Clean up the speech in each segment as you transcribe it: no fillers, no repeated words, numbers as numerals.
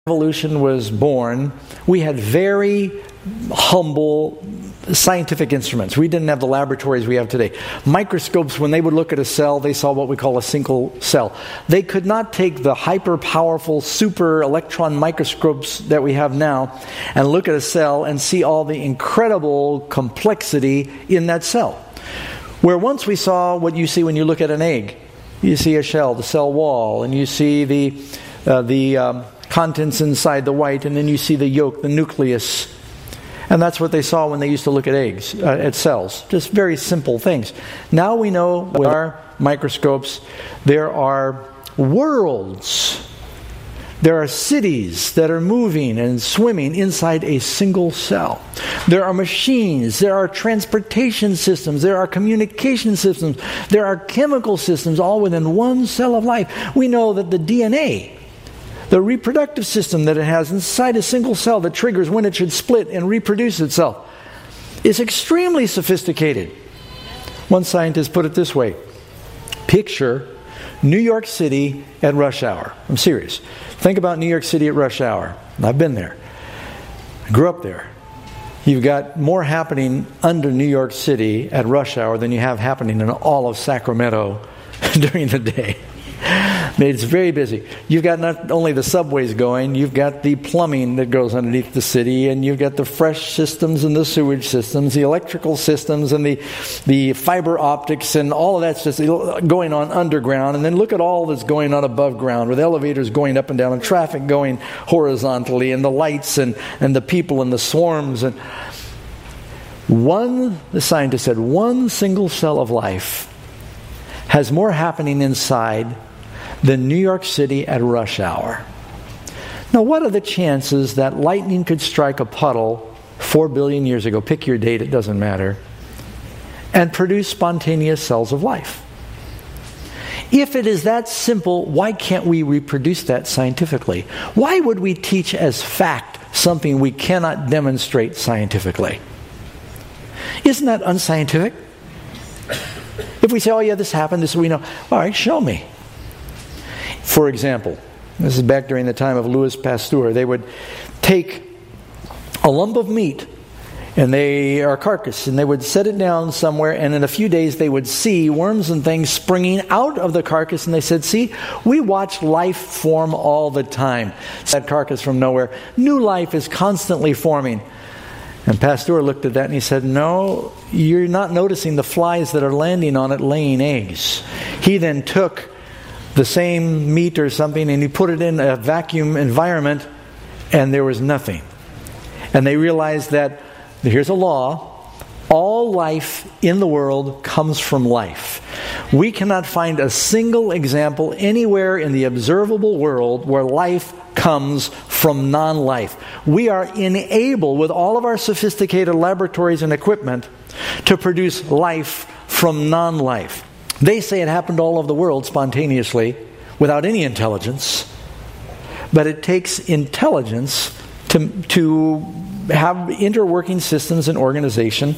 evolution was born, we had very humble scientific instruments. We didn't have the laboratories we have today. Microscopes, when they would look at a cell, they saw what we call a single cell. They could not take the hyper-powerful super electron microscopes that we have now and look at a cell and see all the incredible complexity in that cell. Where once we saw what you see when you look at an egg. You see a shell, the cell wall, and you see the contents inside the white, and then you see the yolk, the nucleus. And that's what they saw when they used to look at eggs, at cells. Just very simple things. Now we know with our microscopes, there are worlds. There are cities that are moving and swimming inside a single cell. There are machines, there are transportation systems, there are communication systems, there are chemical systems, all within one cell of life. We know that the DNA, the reproductive system that it has inside a single cell that triggers when it should split and reproduce itself, is extremely sophisticated. One scientist put it this way: picture New York City at rush hour. I'm serious. Think about New York City at rush hour. I've been there. I grew up there. You've got more happening under New York City at rush hour than you have happening in all of Sacramento during the day. It's very busy. You've got not only the subways going, you've got the plumbing that goes underneath the city, and you've got the fresh systems and the sewage systems, the electrical systems and the fiber optics, and all of that's just going on underground. And then look at all that's going on above ground, with elevators going up and down and traffic going horizontally, and the lights and the people and the swarms. And the scientist said, one single cell of life has more happening inside than New York City at rush hour. Now, what are the chances that lightning could strike a puddle 4 billion years ago, pick your date, it doesn't matter, and produce spontaneous cells of life? If it is that simple, why can't we reproduce that scientifically? Why would we teach as fact something we cannot demonstrate scientifically? Isn't that unscientific? If we say, oh yeah, this happened, this we know. All right, show me. For example, this is back during the time of Louis Pasteur. They would take a lump of meat and a carcass, and they would set it down somewhere, and in a few days they would see worms and things springing out of the carcass, and they said, see, we watch life form all the time. That carcass from nowhere. New life is constantly forming. And Pasteur looked at that and he said, no, you're not noticing the flies that are landing on it laying eggs. He then took the same meat or something and he put it in a vacuum environment and there was nothing. And they realized that, here's a law, all life in the world comes from life. We cannot find a single example anywhere in the observable world where life comes from non-life. We are enabled with all of our sophisticated laboratories and equipment to produce life from non-life. They say it happened all over the world spontaneously without any intelligence, but it takes intelligence to have interworking systems and organization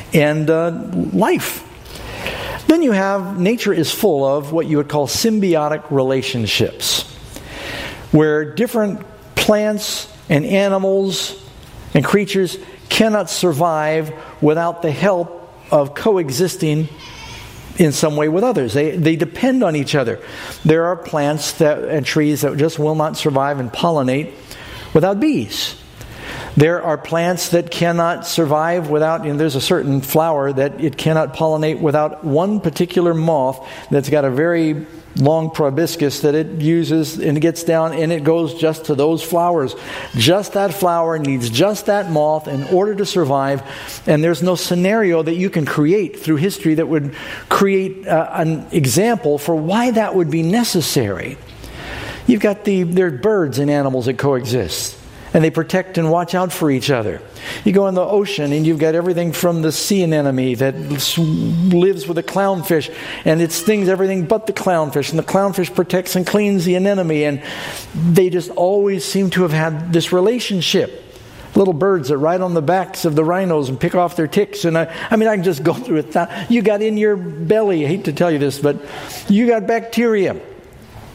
and life. Then you have, nature is full of what you would call symbiotic relationships, where different plants and animals and creatures cannot survive without the help of coexisting in some way with others. They depend on each other. There are plants and trees that just will not survive and pollinate without bees. There are plants that cannot survive without, there's a certain flower that it cannot pollinate without one particular moth that's got a very long proboscis that it uses, and it gets down and it goes just to those flowers. Just that flower needs just that moth in order to survive, and there's no scenario that you can create through history that would create an example for why that would be necessary. You've got there are birds and animals that coexist, and they protect and watch out for each other. You go in the ocean and you've got everything from the sea anemone that lives with the clownfish, and it stings everything but the clownfish, and the clownfish protects and cleans the anemone, and they just always seem to have had this relationship. Little birds that ride on the backs of the rhinos and pick off their ticks, and I can just go through it. You got in your belly, I hate to tell you this, but you got bacteria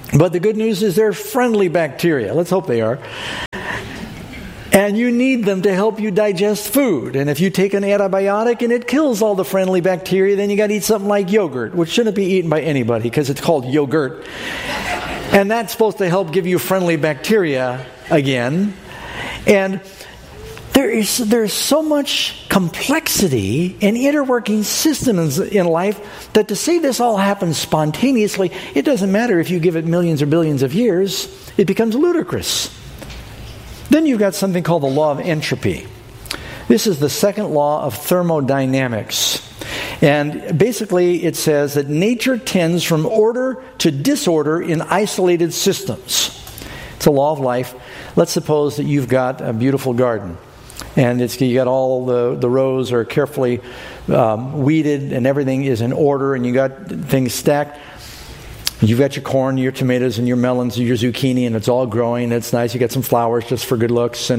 But the good news is they're friendly bacteria. Let's hope they are. And you need them to help you digest food. And if you take an antibiotic and it kills all the friendly bacteria, then you got to eat something like yogurt, which shouldn't be eaten by anybody because it's called yogurt. And that's supposed to help give you friendly bacteria again. And there's so much complexity and interworking systems in life that to say this all happens spontaneously, it doesn't matter if you give it millions or billions of years, it becomes ludicrous. Then you've got something called the law of entropy. This is the second law of thermodynamics. And basically it says that nature tends from order to disorder in isolated systems. It's a law of life. Let's suppose that you've got a beautiful garden. And you got all the rows are carefully weeded and everything is in order and you got things stacked. You've got your corn, your tomatoes, and your melons, and your zucchini, and it's all growing. It's nice. You got some flowers just for good looks,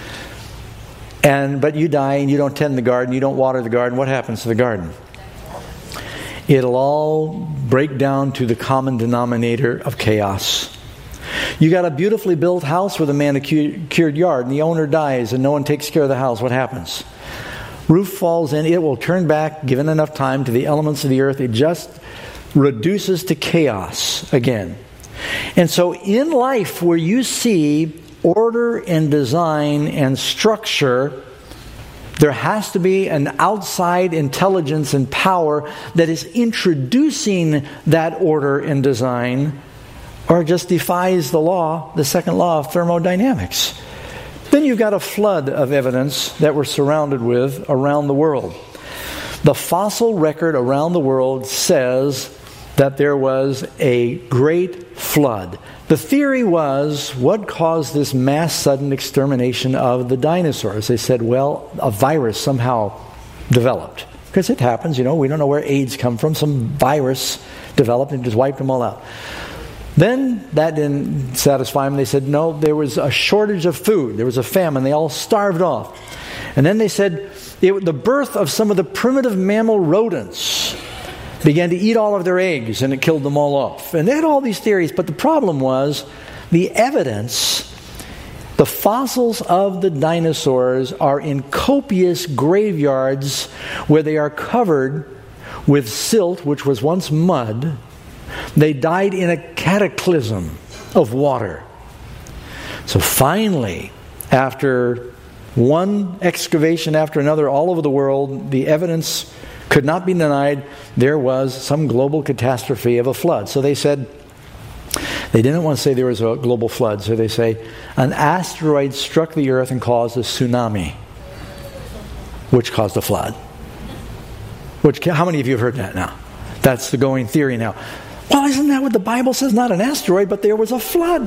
but you die and you don't tend the garden. You don't water the garden. What happens to the garden? It'll all break down to the common denominator of chaos. You got a beautifully built house with a manicured yard, and the owner dies, and no one takes care of the house. What happens? Roof falls in. It will turn back, given enough time, to the elements of the earth. It just reduces to chaos again. And so in life where you see order and design and structure, there has to be an outside intelligence and power that is introducing that order and design, or just defies the second law of thermodynamics. Then you've got a flood of evidence that we're surrounded with around the world. The fossil record around the world says that there was a great flood. The theory was, what caused this mass sudden extermination of the dinosaurs? They said, well, a virus somehow developed. Because it happens, we don't know where AIDS come from. Some virus developed and just wiped them all out. Then that didn't satisfy them. They said, no, there was a shortage of food. There was a famine. They all starved off. And then they said, the birth of some of the primitive mammal rodents began to eat all of their eggs, and it killed them all off. And they had all these theories, but the problem was the evidence. The fossils of the dinosaurs are in copious graveyards where they are covered with silt, which was once mud. They died in a cataclysm of water. So finally, after one excavation after another all over the world, the evidence could not be denied. There was some global catastrophe of a flood. So they said, they didn't want to say there was a global flood, so they say, an asteroid struck the earth and caused a tsunami, which caused a flood. How many of you have heard that now? That's the going theory now. Well, isn't that what the Bible says? Not an asteroid, but there was a flood.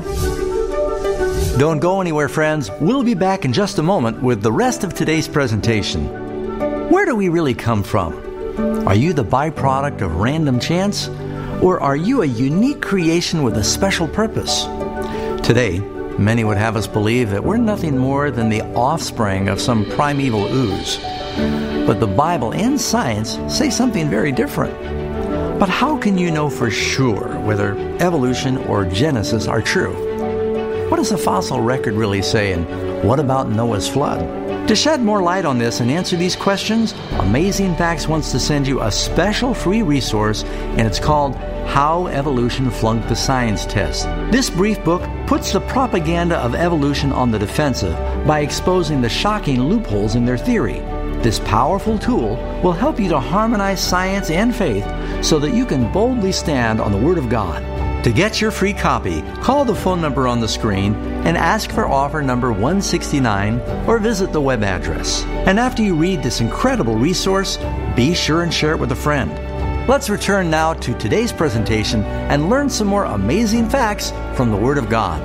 Don't go anywhere, friends. We'll be back in just a moment with the rest of today's presentation. Where do we really come from? Are you the byproduct of random chance? Or are you a unique creation with a special purpose? Today, many would have us believe that we're nothing more than the offspring of some primeval ooze. But the Bible and science say something very different. But how can you know for sure whether evolution or Genesis are true? What does the fossil record really say, and what about Noah's flood? To shed more light on this and answer these questions, Amazing Facts wants to send you a special free resource, and it's called How Evolution Flunked the Science Test. This brief book puts the propaganda of evolution on the defensive by exposing the shocking loopholes in their theory. This powerful tool will help you to harmonize science and faith so that you can boldly stand on the Word of God. To get your free copy, call the phone number on the screen and ask for offer number 169 or visit the web address. And after you read this incredible resource, be sure and share it with a friend. Let's return now to today's presentation and learn some more amazing facts from the Word of God.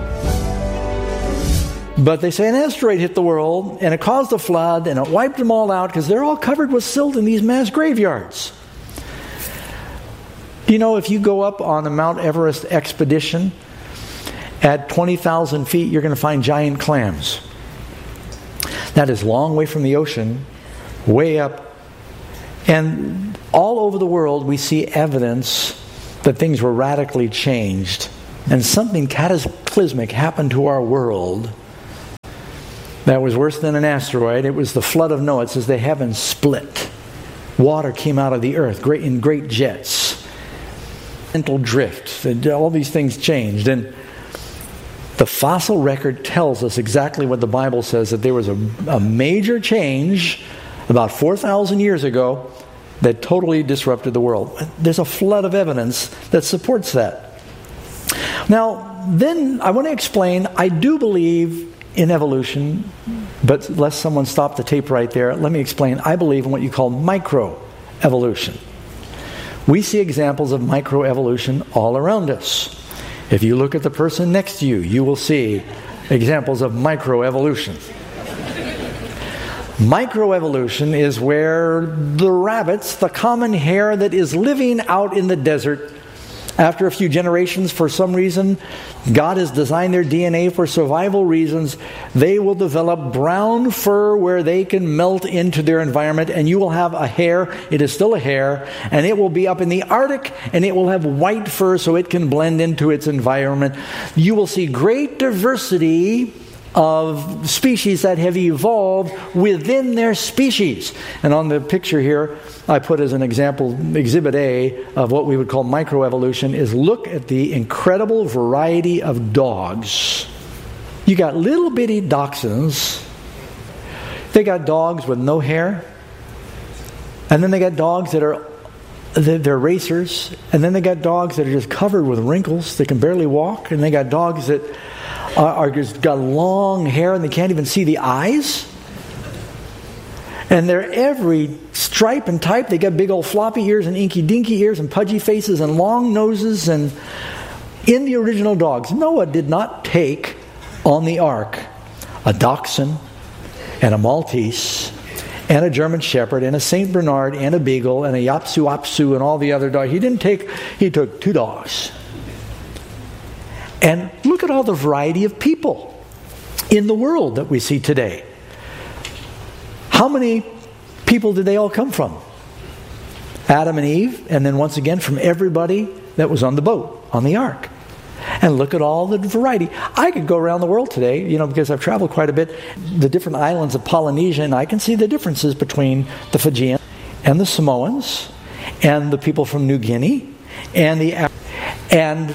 But they say an asteroid hit the world, and it caused a flood, and it wiped them all out because they're all covered with silt in these mass graveyards. Do you know if you go up on the Mount Everest expedition, at 20,000 feet, you're going to find giant clams. That is a long way from the ocean, way up. And all over the world, we see evidence that things were radically changed and something cataclysmic happened to our world that was worse than an asteroid. It was the flood of Noah. It says the heavens split. Water came out of the earth in great jets. Mental drift. All these things changed. And the fossil record tells us exactly what the Bible says, that there was a major change about 4,000 years ago that totally disrupted the world. There's a flood of evidence that supports that. Now, then I want to explain, I do believe in evolution, but lest someone stop the tape right there, let me explain. I believe in what you call microevolution. We see examples of microevolution all around us. If you look at the person next to you, you will see examples of microevolution. Microevolution is where the rabbits, the common hare that is living out in the desert, after a few generations, for some reason, God has designed their DNA for survival reasons. They will develop brown fur where they can melt into their environment, and you will have a hare. It is still a hare, and it will be up in the Arctic, and it will have white fur so it can blend into its environment. You will see great diversity of species that have evolved within their species. And on the picture here, I put as an example, Exhibit A of what we would call microevolution, is look at the incredible variety of dogs. You got little bitty dachshunds. They got dogs with no hair. And then they got dogs that are they're racers. And then they got dogs that are just covered with wrinkles. They can barely walk. And they got dogs that are just got long hair and they can't even see the eyes. And they're every stripe and type. They got big old floppy ears and inky dinky ears and pudgy faces and long noses. And in the original dogs, Noah did not take on the ark a dachshund and a Maltese and a German Shepherd and a St. Bernard and a Beagle and a Yapsu Apsu and all the other dogs. He took 2 dogs. And look at all the variety of people in the world that we see today. How many people did they all come from? Adam and Eve, and then once again from everybody that was on the boat, on the ark. And look at all the variety. I could go around the world today, because I've traveled quite a bit, the different islands of Polynesia, and I can see the differences between the Fijians and the Samoans and the people from New Guinea and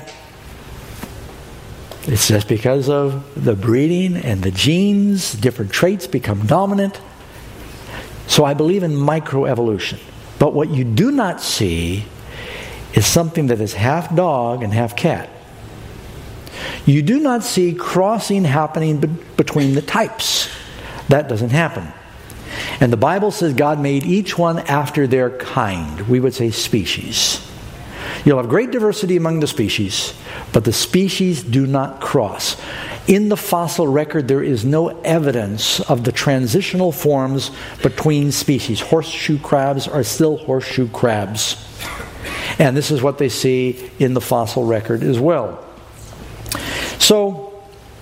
it's just because of the breeding and the genes, different traits become dominant. So I believe in microevolution. But what you do not see is something that is half dog and half cat. You do not see crossing happening between the types. That doesn't happen. And the Bible says God made each one after their kind. We would say species. You'll have great diversity among the species, but the species do not cross. In the fossil record, there is no evidence of the transitional forms between species. Horseshoe crabs are still horseshoe crabs. And this is what they see in the fossil record as well. So,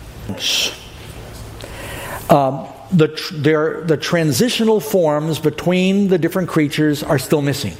the transitional forms between the different creatures are still missing.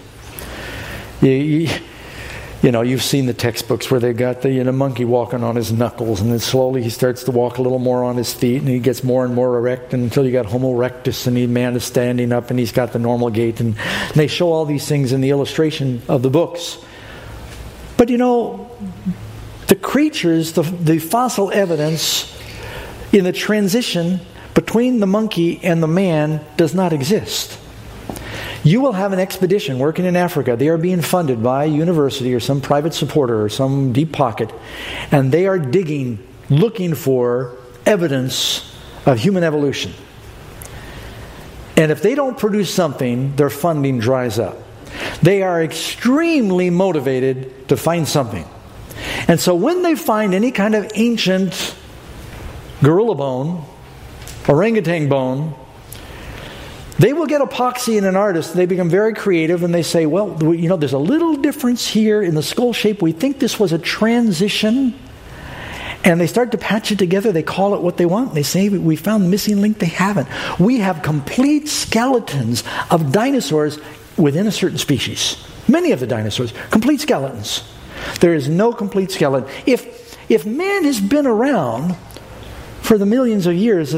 You've seen the textbooks where they got the monkey walking on his knuckles, and then slowly he starts to walk a little more on his feet, and he gets more and more erect until you got Homo erectus, and the man is standing up, and he's got the normal gait. And they show all these things in the illustration of the books. But the creatures, the fossil evidence in the transition between the monkey and the man does not exist. You will have an expedition working in Africa. They are being funded by a university or some private supporter or some deep pocket, and they are digging, looking for evidence of human evolution. And if they don't produce something, their funding dries up. They are extremely motivated to find something. And so when they find any kind of ancient gorilla bone, orangutan bone, they will get epoxy in an artist. They become very creative and they say, well, there's a little difference here in the skull shape. We think this was a transition. And they start to patch it together. They call it what they want. They say, we found the missing link. They haven't. We have complete skeletons of dinosaurs within a certain species. Many of the dinosaurs, complete skeletons. There is no complete skeleton. If if man has been around for the millions of years